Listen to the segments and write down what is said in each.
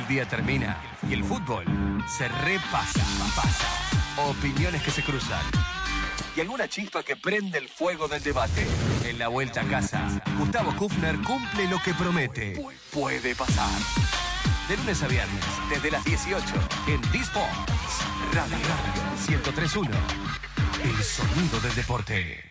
día termina y el fútbol se repasa. Opiniones que se cruzan y alguna chispa que prende el fuego del debate. En la vuelta a casa, Gustavo Kufner cumple lo que promete. Puede pasar. De lunes a viernes, desde las 18, en D-Sports, Radio 103.1. El sonido del deporte.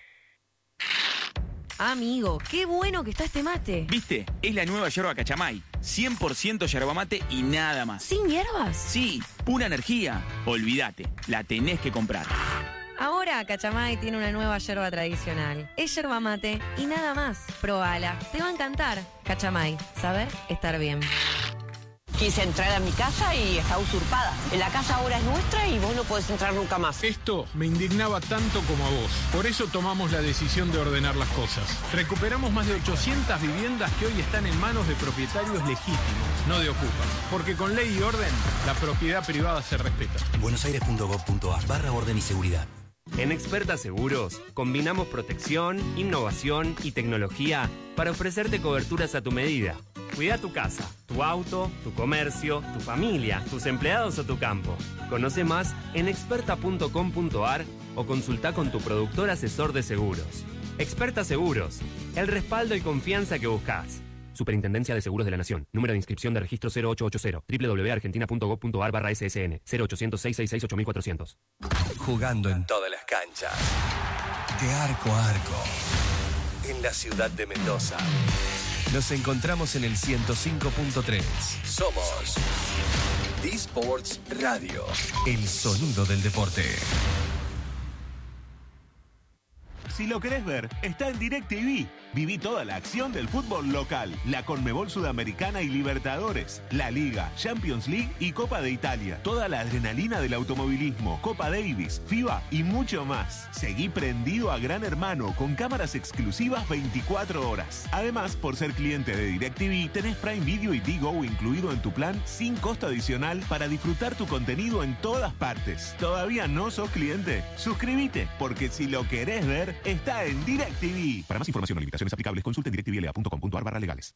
Amigo, qué bueno que está este mate. ¿Viste? Es la nueva yerba Cachamay. 100% yerba mate y nada más. ¿Sin hierbas? Sí, pura energía. Olvídate, la tenés que comprar. Ahora Cachamay tiene una nueva yerba tradicional. Es yerba mate y nada más. Probala, te va a encantar. Cachamay, saber estar bien. Quise entrar a mi casa y está usurpada. La casa ahora es nuestra y vos no podés entrar nunca más. Esto me indignaba tanto como a vos. Por eso tomamos la decisión de ordenar las cosas. Recuperamos más de 800 viviendas que hoy están en manos de propietarios legítimos, no de ocupas. Porque con ley y orden, la propiedad privada se respeta. buenosaires.gov.ar/orden y seguridad. En Experta Seguros, combinamos protección, innovación y tecnología para ofrecerte coberturas a tu medida. Cuida tu casa, tu auto, tu comercio, tu familia, tus empleados o tu campo. Conoce más en experta.com.ar o consulta con tu productor asesor de seguros. Experta Seguros, el respaldo y confianza que buscas. Superintendencia de Seguros de la Nación. Número de inscripción de registro 0880. www.argentina.gov.ar/ssn. 0800-666-8400. Jugando en todas las canchas. De arco a arco. En la ciudad de Mendoza. Nos encontramos en el 105.3. Somos D-Sports Radio. El sonido del deporte. Si lo querés ver, está en DirecTV. Viví toda la acción del fútbol local, la Conmebol Sudamericana y Libertadores, la Liga, Champions League y Copa de Italia. Toda la adrenalina del automovilismo, Copa Davis, FIBA y mucho más. Seguí prendido a Gran Hermano con cámaras exclusivas 24 horas. Además, por ser cliente de DirecTV, tenés Prime Video y Digo incluido en tu plan sin costo adicional para disfrutar tu contenido en todas partes. ¿Todavía no sos cliente? Suscríbete, porque si lo querés ver, está en DirecTV. Para más información o limitaciones aplicables, consulte directvla.com.ar/legales.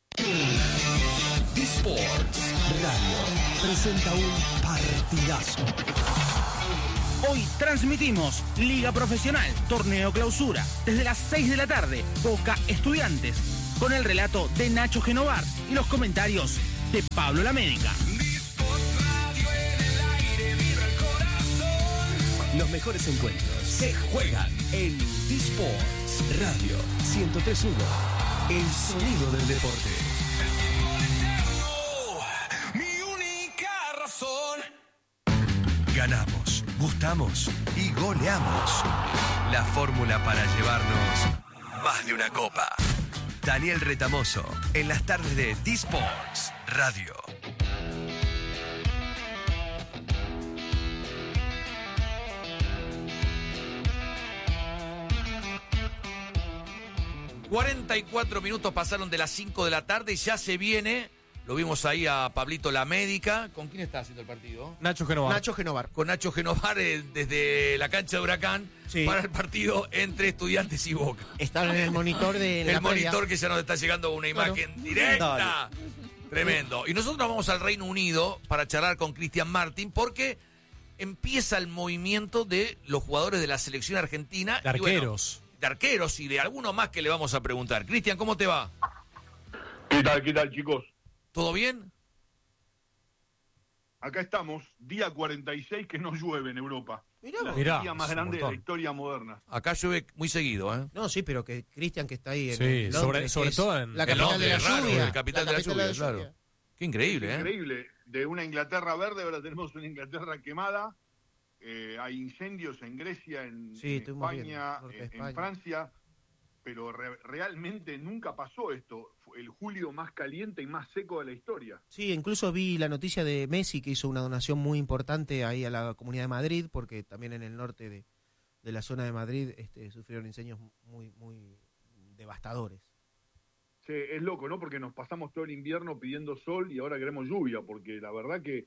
D-Sports Radio presenta un partidazo. Hoy transmitimos Liga Profesional, Torneo Clausura, desde las 6 de la tarde, Boca Estudiantes, con el relato de Nacho Genovar y los comentarios de Pablo Lamédica. Los mejores encuentros se juegan en D-Sports Radio 103.1. El sonido del deporte. Mi única razón. Ganamos, gustamos y goleamos. La fórmula para llevarnos más de una copa. Daniel Retamoso en las tardes de D-Sports Radio. ...44 pasaron de las 5 de la tarde y ya se viene... Lo vimos ahí a Pablito Lamédica. ¿Con quién está haciendo el partido? Nacho Genovar. Con Nacho Genovar desde la cancha de Huracán... Sí. Para el partido entre Estudiantes y Boca. Está en el monitor de el la monitor previa. que ya nos está llegando una imagen directa. Dale. Tremendo. Y nosotros vamos al Reino Unido para charlar con Cristian Martin porque... empieza el movimiento de los jugadores de la selección argentina. De arqueros. De arqueros y de alguno más que le vamos a preguntar. Cristian, ¿cómo te va? ¿Qué tal, chicos? ¿Todo bien? Acá estamos, día 46 que no llueve en Europa. Mirá, el día más grande de la historia moderna. Acá llueve muy seguido, ¿eh? No, sí, pero que Cristian que está ahí en Sí, Londres, sobre todo en la capital de la lluvia. La capital de la lluvia, claro. Qué increíble, ¿eh? Increíble. De una Inglaterra verde ahora tenemos una Inglaterra quemada. Hay incendios en Grecia, en España, en Francia. Pero realmente nunca pasó esto. Fue el julio más caliente y más seco de la historia. Sí, incluso vi la noticia de Messi que hizo una donación muy importante ahí a la Comunidad de Madrid, porque también en el norte de la zona de Madrid sufrieron incendios muy devastadores. Sí, es loco, ¿no? Porque nos pasamos todo el invierno pidiendo sol y ahora queremos lluvia, porque la verdad que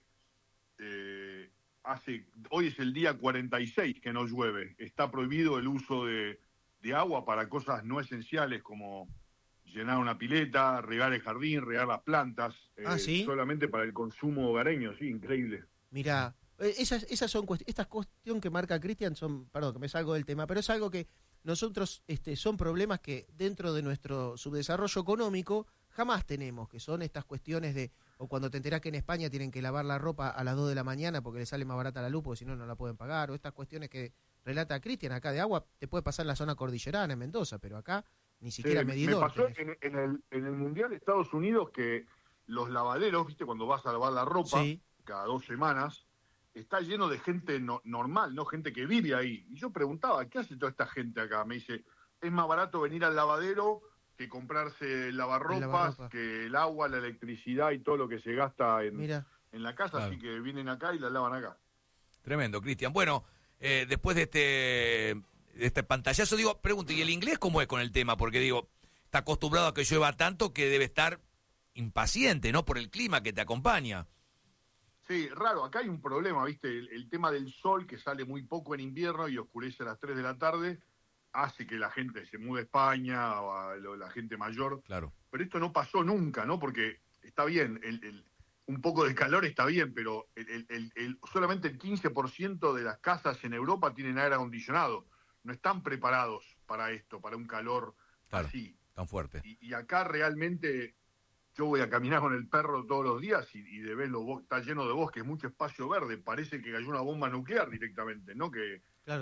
hoy es el día 46 que no llueve. Está prohibido el uso de agua para cosas no esenciales como llenar una pileta, regar el jardín, regar las plantas, ¿sí? solamente para el consumo hogareño, sí, increíble. Mirá, esas son estas cuestiones que marca Cristian son, perdón, que me salgo del tema, pero es algo que nosotros son problemas que dentro de nuestro subdesarrollo económico jamás tenemos, que son estas cuestiones de, o cuando te enterás que en España tienen que lavar la ropa a las 2 de la mañana porque les sale más barata la luz, porque si no, no la pueden pagar, o estas cuestiones que relata Cristian acá de agua, te puede pasar en la zona cordillerana, en Mendoza, pero acá ni siquiera medidor. Me pasó en el Mundial de Estados Unidos que los lavaderos, viste, cuando vas a lavar la ropa, cada 2 semanas, está lleno de gente normal, no gente que vive ahí. Y yo preguntaba, ¿qué hace toda esta gente acá? Me dice, es más barato venir al lavadero que comprarse lavarropas, que el agua, la electricidad y todo lo que se gasta en la casa, claro. Así que vienen acá y la lavan acá. Tremendo, Cristian. Bueno, después de este pantallazo, digo, pregunto, ¿y el inglés cómo es con el tema? Porque digo, está acostumbrado a que llueva tanto que debe estar impaciente, ¿no? Por el clima que te acompaña. Sí, raro, acá hay un problema, ¿viste? El tema del sol, que sale muy poco en invierno y oscurece a las 3 de la tarde, hace que la gente se mude a España o a la gente mayor. Claro. Pero esto no pasó nunca, ¿no? Porque está bien, un poco de calor está bien, pero solamente el 15% de las casas en Europa tienen aire acondicionado. No están preparados para esto, para un calor así. Tan fuerte. Y acá realmente yo voy a caminar con el perro todos los días y de ver está lleno de bosques, mucho espacio verde. Parece que cayó una bomba nuclear directamente, ¿no? Que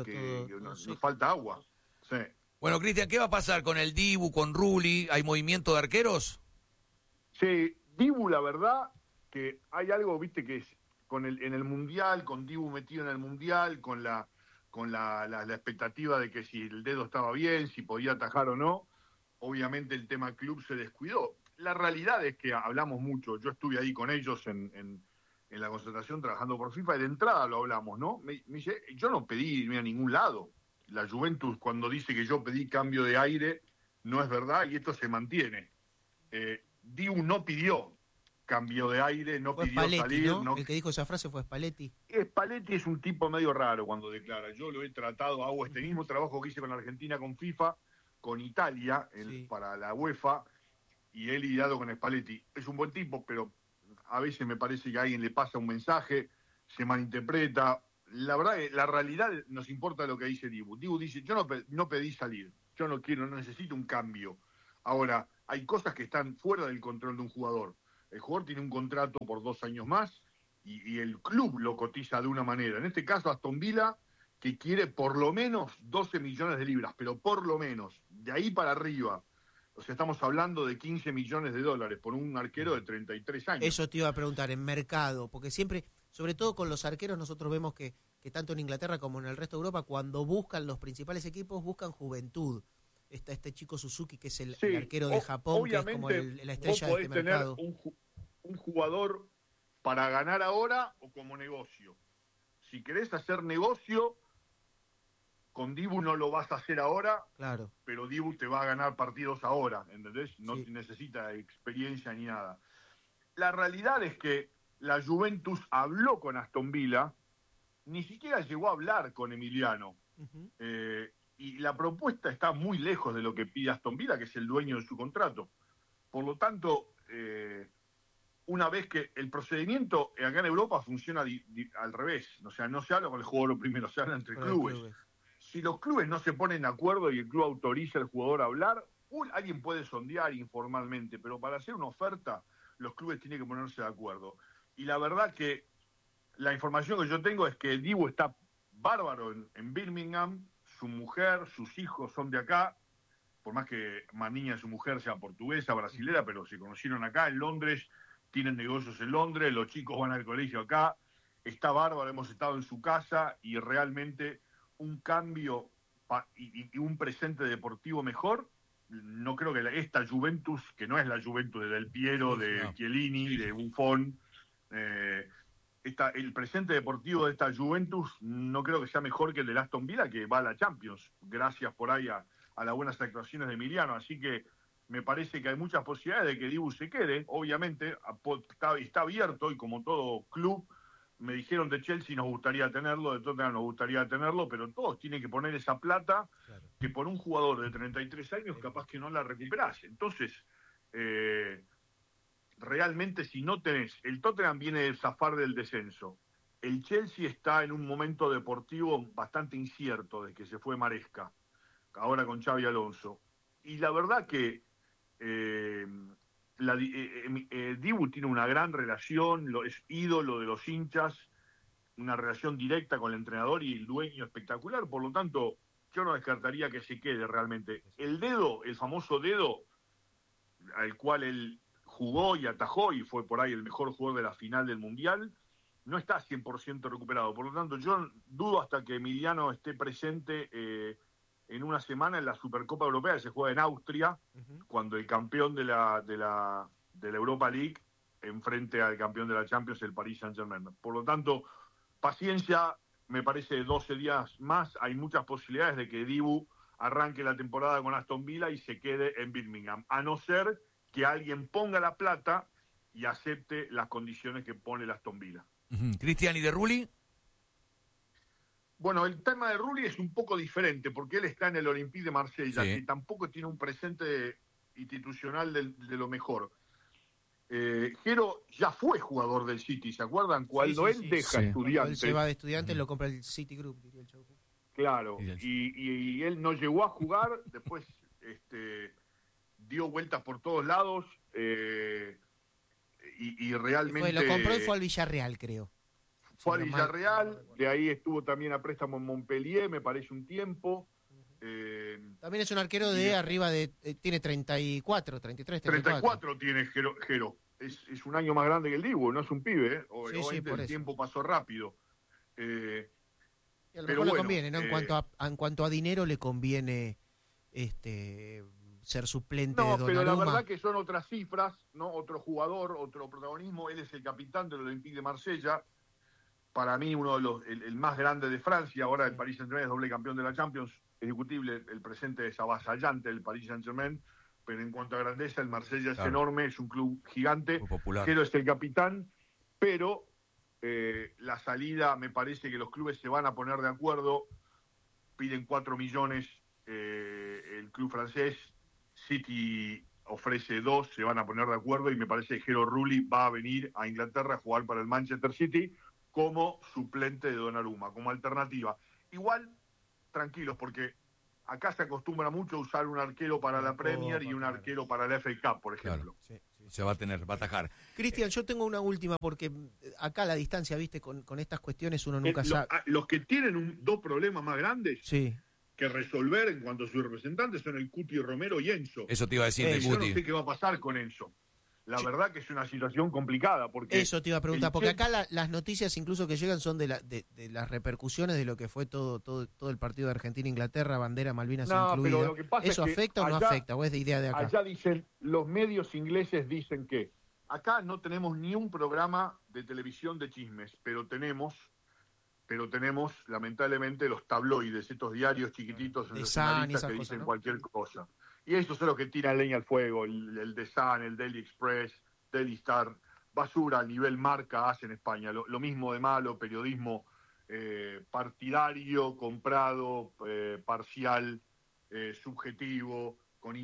nos falta agua. Sí. Bueno, Cristian, ¿qué va a pasar con el Dibu, con Rulli? ¿Hay movimiento de arqueros? Sí, Dibu, la verdad que hay algo, viste, que es en el Mundial, con Dibu metido en el Mundial, con la expectativa de que si el dedo estaba bien, si podía atajar o no, obviamente el tema club se descuidó. La realidad es que hablamos mucho, yo estuve ahí con ellos en la concentración trabajando por FIFA y de entrada lo hablamos, ¿no? Me dice, yo no pedí irme a ningún lado. La Juventus, cuando dice que yo pedí cambio de aire, no es verdad y esto se mantiene. Dibu no pidió cambio de aire, no pidió Spalletti, salir. ¿no? El que dijo esa frase fue Spalletti. Spalletti es un tipo medio raro cuando declara. Yo lo he tratado, hago este mismo trabajo que hice con Argentina, con FIFA, con Italia, para la UEFA, y he lidiado con Spalletti. Es un buen tipo, pero a veces me parece que a alguien le pasa un mensaje, se malinterpreta. La verdad, la realidad nos importa lo que dice Dibu. Dibu dice, yo no pedí salir, yo no necesito un cambio. Ahora, hay cosas que están fuera del control de un jugador. El jugador tiene un contrato por 2 años más y el club lo cotiza de una manera. En este caso, Aston Villa, que quiere por lo menos 12 millones de libras, pero por lo menos, de ahí para arriba. O sea, estamos hablando de 15 millones de dólares por un arquero de 33 años. Eso te iba a preguntar, en mercado, porque siempre, sobre todo con los arqueros, nosotros vemos que tanto en Inglaterra como en el resto de Europa, cuando buscan los principales equipos, buscan juventud. Está este chico Suzuki, que es el arquero de Japón, que es como la estrella de este mercado. Tener un jugador para ganar ahora o como negocio. Si querés hacer negocio, con Dibu no lo vas a hacer ahora, claro, pero Dibu te va a ganar partidos ahora, ¿entendés? No necesita experiencia ni nada. La realidad es que la Juventus habló con Aston Villa, ni siquiera llegó a hablar con Emiliano. Y la propuesta está muy lejos de lo que pide Aston Villa, que es el dueño de su contrato. Por lo tanto, una vez que el procedimiento acá en Europa funciona al revés, o sea, no se habla con el jugador primero, se habla entre clubes. Si los clubes no se ponen de acuerdo y el club autoriza al jugador a hablar, alguien puede sondear informalmente, pero para hacer una oferta, los clubes tienen que ponerse de acuerdo. Y la verdad que la información que yo tengo es que Dibu está bárbaro en Birmingham, su mujer, sus hijos son de acá, por más que Maniña, su mujer, sea portuguesa, brasilera, pero se conocieron acá en Londres, tienen negocios en Londres, los chicos van al colegio acá, está bárbaro, hemos estado en su casa y realmente un cambio y un presente deportivo mejor, no creo que esta Juventus, que no es la Juventus de Del Piero, de Chiellini, de Buffon, el presente deportivo de esta Juventus no creo que sea mejor que el de Aston Villa, que va a la Champions, gracias por ahí a las buenas actuaciones de Emiliano, así que me parece que hay muchas posibilidades de que Dibu se quede, obviamente está abierto y como todo club me dijeron de Chelsea nos gustaría tenerlo, de Tottenham nos gustaría tenerlo, pero todos tienen que poner esa plata que por un jugador de 33 años capaz que no la recuperás. Entonces, realmente si no tenés, el Tottenham viene de zafar del descenso, el Chelsea está en un momento deportivo bastante incierto de que se fue Maresca, ahora con Xabi Alonso. Y la verdad que Dibu tiene una gran relación, es ídolo de los hinchas, una relación directa con el entrenador y el dueño espectacular, por lo tanto yo no descartaría que se quede realmente. El dedo, el famoso dedo al cual él jugó y atajó y fue por ahí el mejor jugador de la final del Mundial, no está 100% recuperado. Por lo tanto, yo dudo hasta que Emiliano esté presente en una semana en la Supercopa Europea que se juega en Austria, cuando el campeón de la Europa League enfrente al campeón de la Champions, el Paris Saint-Germain. Por lo tanto, paciencia, me parece 12 días más. Hay muchas posibilidades de que Dibu arranque la temporada con Aston Villa y se quede en Birmingham, a no ser que alguien ponga la plata y acepte las condiciones que pone el Aston Villa. Cristian, ¿y de Rulli? Bueno, el tema de Rulli es un poco diferente, porque él está en el Olympique de Marsella, Sí. que tampoco tiene un presente institucional de lo mejor. Jero ya fue jugador del City, ¿se acuerdan? Cuando él deja Cuando Estudiantes. él se va de Estudiantes, lo compra el City Group, diría el Chaucu. Claro, y él no llegó a jugar, después dio vueltas por todos lados y realmente... Lo compró y fue al Villarreal, creo. Fue al Villarreal, de ahí estuvo también a préstamo en Montpellier, me parece un tiempo. También es un arquero de arriba de... tiene 34, 33, 34 tiene Jero. Es un año más grande que el Dibu, no es un pibe, ¿eh? El tiempo pasó rápido. Y a lo mejor le conviene, ¿no? En cuanto a dinero le conviene ser suplente de Donnarumma. Pero la verdad que son otras cifras, ¿no? Otro jugador, otro protagonismo. Él es el capitán del Olympique de Marsella. Para mí uno de los el más grande de Francia. Ahora el Paris Saint-Germain es doble campeón de la Champions. Es discutible, el presente es avasallante del Paris Saint-Germain, pero en cuanto a grandeza el Marsella es enorme, es un club gigante. Jero es el capitán, pero la salida, me parece que los clubes se van a poner de acuerdo, piden 4 millones el club francés, City ofrece 2, se van a poner de acuerdo y me parece que Jero Rulli va a venir a Inglaterra a jugar para el Manchester City como suplente de Donnarumma, como alternativa. Igual, tranquilos, porque acá se acostumbra mucho a usar un arquero para la Premier y un arquero para la FA Cup, por ejemplo. Claro. Se va a atajar. Cristian, yo tengo una última, porque acá a la distancia, viste, con estas cuestiones uno nunca sabe. Los que tienen dos problemas más grandes que resolver en cuanto a sus representantes son el Cuti Romero y Enzo. Eso te iba a decir de Yo Cuti. no sé qué va a pasar con Enzo. La verdad que es una situación complicada. Porque eso te iba a preguntar, porque acá las noticias incluso que llegan son de las repercusiones de lo que fue todo el partido de Argentina-Inglaterra, bandera Malvinas incluida. Pero lo que pasa ¿Eso es que afecta o no afecta? ¿O es de idea de acá? Allá dicen, los medios ingleses dicen que acá no tenemos ni un programa de televisión de chismes, pero tenemos lamentablemente los tabloides, estos diarios chiquititos sensacionalistas que dicen cualquier cosa. Y estos son los que tiran leña al fuego, el The Sun, el Daily Express, Daily Star, basura a nivel marca hace en España. Lo mismo de malo, periodismo partidario, comprado, parcial, subjetivo, con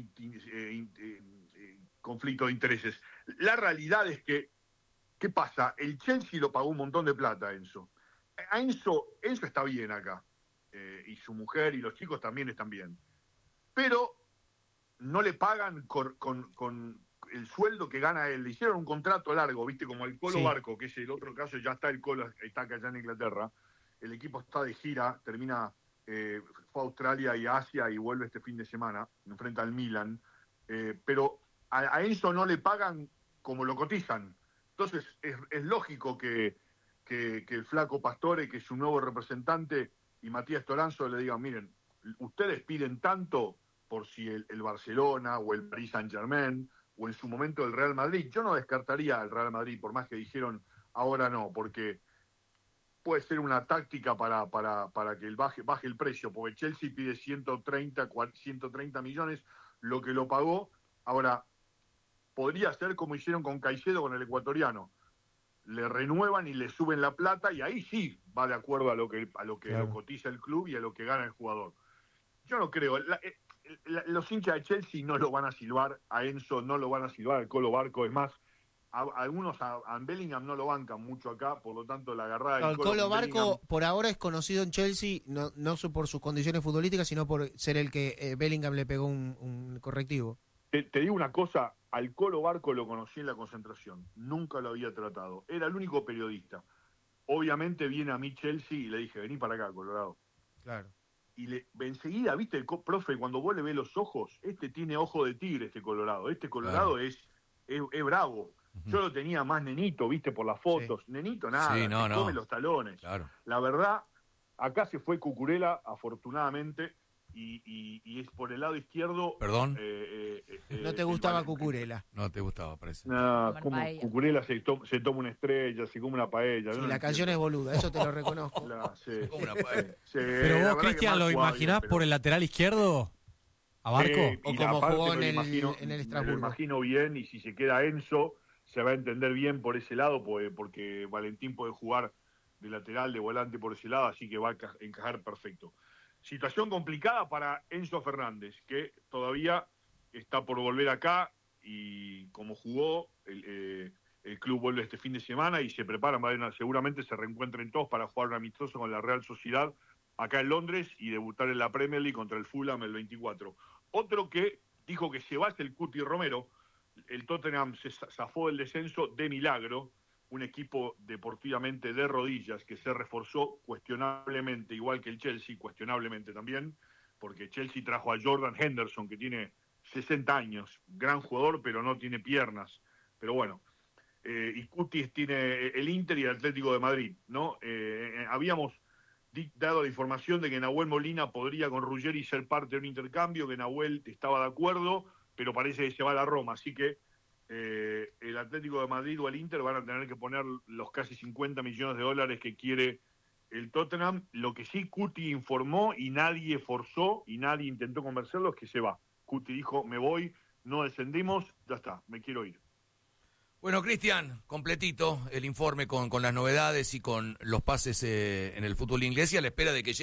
conflicto de intereses. La realidad es que, ¿qué pasa? El Chelsea lo pagó un montón de plata a Enzo. Enzo está bien acá, y su mujer y los chicos también están bien. Pero no le pagan con el sueldo que gana él. Le hicieron un contrato largo, viste, como el Colo Barco, que es el otro caso, ya está el Colo, está acá en Inglaterra. El equipo está de gira, termina, fue a Australia y a Asia y vuelve este fin de semana, enfrenta al Milan. Pero a Enzo no le pagan como lo cotizan. Entonces es lógico que el flaco Pastore, que es su nuevo representante, y Matías Toranzo le digan, miren, ustedes piden tanto por si el Barcelona o el Paris Saint-Germain o en su momento el Real Madrid. Yo no descartaría el Real Madrid, por más que dijeron ahora no, porque puede ser una táctica para que baje el precio, porque Chelsea pide 130 millones, lo que lo pagó. Ahora, podría ser como hicieron con Caicedo, con el ecuatoriano. le renuevan y le suben la plata, y ahí sí va de acuerdo a lo que Claro. lo cotiza el club y a lo que gana el jugador. Yo no creo, los hinchas de Chelsea no lo van a silbar, a Enzo no lo van a silbar, al Colo Barco, es más, algunos a Bellingham no lo bancan mucho acá, por lo tanto la agarrada del El Colo con Barco Bellingham, por ahora es conocido en Chelsea, no por sus condiciones futbolísticas, sino por ser el que Bellingham le pegó un correctivo. Te digo una cosa, al Colo Barco lo conocí en la concentración, nunca lo había tratado, era el único periodista. Obviamente viene a mí Chelsea y le dije, vení para acá, Colorado. Claro. Y enseguida, viste, el profe, cuando vos le ves los ojos, tiene ojo de tigre, este Colorado. Este Colorado Claro. es bravo. Yo lo tenía más nenito, viste, por las fotos. Sí. Nenito nada, Sí, no, se come los talones. Claro. La verdad, acá se fue Cucurella, afortunadamente, y es por el lado izquierdo. ¿Perdón? ¿No te gustaba Cucurella? No te gustaba, parece. No, como Cucurella se toma una estrella, se come una paella. Sí, no la canción es boluda, eso te lo reconozco. Sí. Como una paella. Pero vos, Cristian, ¿lo imaginás por el lateral izquierdo? ¿A Barco? ¿O como jugó en el Estrasburgo? Me lo imagino bien, y si se queda Enzo, se va a entender bien por ese lado, porque Valentín puede jugar de lateral, de volante por ese lado, así que va a encajar perfecto. Situación complicada para Enzo Fernández, que todavía está por volver acá, y como jugó, el club vuelve este fin de semana y se preparan, seguramente se reencuentren todos para jugar un amistoso con la Real Sociedad acá en Londres y debutar en la Premier League contra el Fulham el 24. Otro que dijo que se va es el Cuti Romero. El Tottenham se zafó del descenso de milagro, un equipo deportivamente de rodillas que se reforzó cuestionablemente, igual que el Chelsea, cuestionablemente también, porque Chelsea trajo a Jordan Henderson, que tiene 60 años, gran jugador, pero no tiene piernas. Pero bueno, y Cutis tiene el Inter y el Atlético de Madrid, ¿no? Habíamos dado la información de que Nahuel Molina podría con Ruggeri ser parte de un intercambio, que Nahuel estaba de acuerdo, pero parece que se va a la Roma, así que el Atlético de Madrid o el Inter van a tener que poner los casi 50 millones de dólares que quiere el Tottenham. Lo que sí Cuti informó y nadie forzó y nadie intentó convencerlo es que se va. Cuti dijo, me voy, no descendimos, ya está, me quiero ir. Bueno, Cristian, completito el informe con las novedades y con los pases en el fútbol inglés y a la espera de que llegue